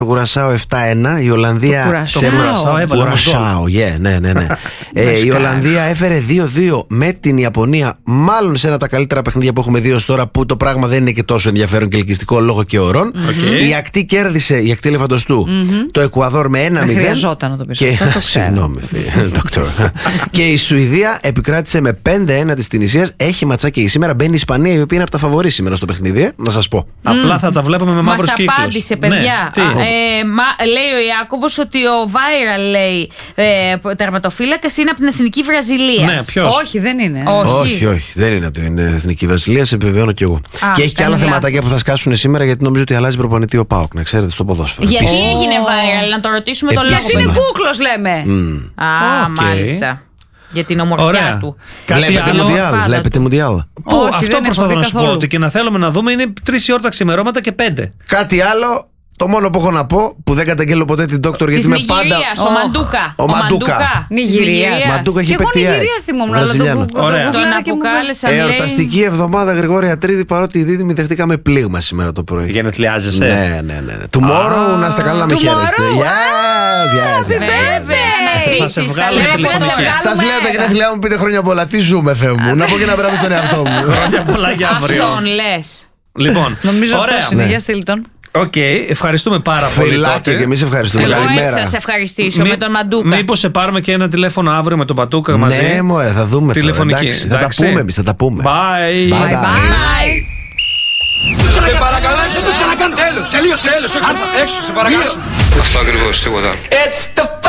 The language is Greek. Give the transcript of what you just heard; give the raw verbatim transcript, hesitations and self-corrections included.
Κουρασάο επτά ένα. Η Ολλανδία. Το Κουρασάο έβαλε. Κουρασάο, yeah, ναι, ναι, ναι. ε, η Ολλανδία έφερε δύο δύο με την Ιαπωνία. Μάλλον σε ένα από τα καλύτερα παιχνίδια που έχουμε δει ως τώρα, που το πράγμα δεν είναι και τόσο ενδιαφέρον και ελκυστικό λόγω και ωρών. Okay. Η ακτή κέρδισε, η ακτή ελεφαντοστού, mm-hmm. το Εκουαδόρ με ένα μηδέν. Χρειαζόταν να το πεις. Και... Συγγνώμη, και η Σουηδία επικράτησε με πέντε ένα της Τινησίας. Έχει ματσάκι σήμερα. Μπαίνει η Ισπανία, η οποία είναι από τα φαβορί σήμερα στο παιχνίδι. Να σας πω. Απλά θα τα βλέπουμε με μαύρους κύκλους. Μας απάντησε, παιδιά. Ναι, ε, μα, λέει ο Ιάκωβος ότι ο Viral, λέει, ε, τερματοφύλακας είναι από την Εθνική Βραζιλία. Ναι, ποιος? Όχι, δεν είναι. Όχι. όχι, όχι, δεν είναι από την Εθνική Βραζιλία, σε επιβεβαιώνω κι εγώ. Α, και έχει και άλλα λάθος. Θεματάκια που θα σκάσουν σήμερα, γιατί νομίζω ότι αλλάζει προπονητή ο ΠΑΟΚ, να ξέρετε, στο ποδόσφαιρο. Γιατί Επίσης. έγινε Viral, να το ρωτήσουμε τον λόγο. Γιατί είναι κούκλος, λέμε. Mm. Α, okay. μάλιστα. Για την ομορφιά Ωραία. του. Βλέπετε Μουντιάλ. Βλέπετε Μουντιάλ. Πού, Όχι, αυτό προσπαθώ να σου πω. Ότι και να θέλουμε να δούμε είναι τρεις η ώρα τα ξημερώματα και πέντε. Κάτι άλλο. Το μόνο που έχω να πω, που δεν καταγγέλω ποτέ την Δόκτωρ, γιατί είμαι πάντα. Ο Μαντούκα. Ο Μαντούκα. Νιγηρίας. Μαντούκα έχει και εγώ παιχτεί. Νιγηρία θυμόμουν, αλλά τον αποκάλεσαν. Εορταστική εβδομάδα Γρηγόρη Ατρίδη, παρότι οι δίδυμοι δεχτήκαμε πλήγμα σήμερα το πρωί. Γενεθλιάζεσαι. Ναι, ναι, ναι. Tomorrow να είστε καλά, να με χαίρεστε. Yes, yes, yes. Σας λέω τα γενέθλιά μου, πείτε χρόνια πολλά. Τι ζούμε, Θεέ μου. Να πω και να μπράβο στον εαυτό μου. Χρόνια πολλά για αύριο. Αυτόν λες. Λοιπόν, νομίζω αυτός είναι. Για στείλ τον. Οκ, okay, ευχαριστούμε πάρα πολύ. Φιλάκια και εμείς ευχαριστούμε. Εγώ Καλημέρα. έτσι σας ευχαριστήσω. Μη, με τον Μαντούκα. Μήπως σε πάρουμε και ένα τηλέφωνο αύριο με τον Πατούκα μαζί. Ναι, μωρέ, θα δούμε. Τηλεφωνική. Τώρα, εντάξει, θα τα πούμε εμείς, θα τα πούμε. Bye. Bye, bye. Bye. Σε παρακαλώ, έξω το ξανακάνω. Τέλος, τελείωσε, τέλος, έξω, έξω, σε παρακαλώ. Αυτό ακριβώς, τίποτα.